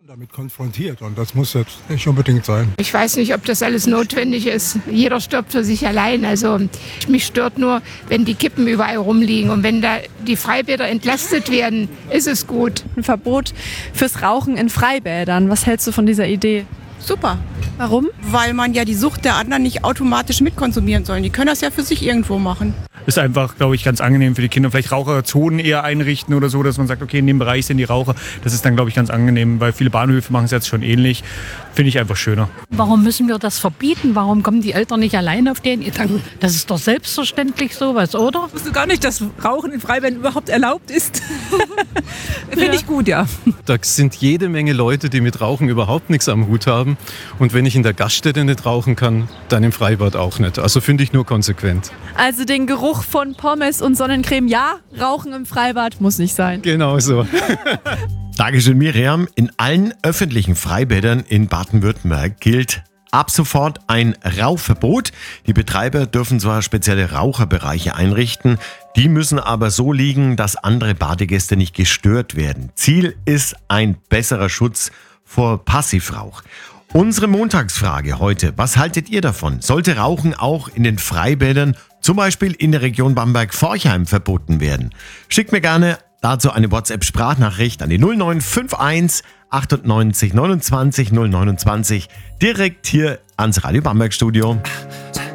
damit konfrontiert und das muss jetzt nicht unbedingt sein. Ich weiß nicht, ob das alles notwendig ist. Jeder stirbt für sich allein. Also mich stört nur, wenn die Kippen überall rumliegen und wenn da die Freibäder entlastet werden, ist es gut. Ein Verbot fürs Rauchen in Freibädern. Was hältst du von dieser Idee? Super, Warum? weil man ja die Sucht der anderen nicht automatisch mitkonsumieren soll. Die können das ja für sich irgendwo machen. Ist einfach, glaube ich, ganz angenehm für die Kinder. Vielleicht Raucherzonen eher einrichten oder so, dass man sagt, okay, in dem Bereich sind die Raucher. Das ist dann, glaube ich, ganz angenehm, weil viele Bahnhöfe machen es jetzt schon ähnlich. Finde ich einfach schöner. Warum müssen wir das verbieten? Warum kommen die Eltern nicht alleine auf den Gedanken? Das ist doch selbstverständlich sowas, oder? Ich wusste gar nicht, dass Rauchen in Freibädern überhaupt erlaubt ist. Finde ich gut, ja. Da sind jede Menge Leute, die mit Rauchen überhaupt nichts am Hut haben. Und wenn ich in der Gaststätte nicht rauchen kann, dann im Freibad auch nicht. Also finde ich nur konsequent. Also den Geruch von Pommes und Sonnencreme, ja, Rauchen im Freibad muss nicht sein. Genau so. Dankeschön, Miriam. In allen öffentlichen Freibädern in Baden-Württemberg gilt ab sofort ein Rauchverbot. Die Betreiber dürfen zwar spezielle Raucherbereiche einrichten, die müssen aber so liegen, dass andere Badegäste nicht gestört werden. Ziel ist ein besserer Schutz vor Passivrauch. Unsere Montagsfrage heute: Was haltet ihr davon? Sollte Rauchen auch in den Freibädern, zum Beispiel in der Region Bamberg-Forchheim, verboten werden? Schickt mir gerne dazu eine WhatsApp-Sprachnachricht an die 0951 98 29 029 direkt hier ans Radio Bamberg Studio.